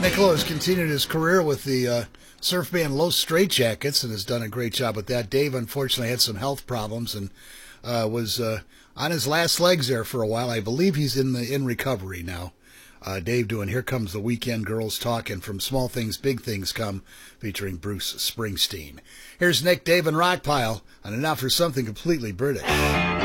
Nick Lowe has continued his career with the surf band Los Straitjackets and has done a great job with that. Dave, unfortunately, had some health problems and was on his last legs there for a while. I believe he's in recovery now. Dave doing Here Comes the Weekend Girls Talking, From Small Things, Big Things Come, featuring Bruce Springsteen. Here's Nick, Dave, and Rockpile on Enough for Something Completely British.